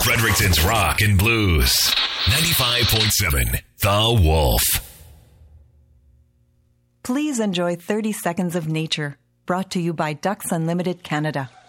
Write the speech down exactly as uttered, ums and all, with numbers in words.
Fredericton's Rock and Blues. ninety-five point seven The Wolf. Please enjoy thirty seconds of nature, brought to you by Ducks Unlimited Canada.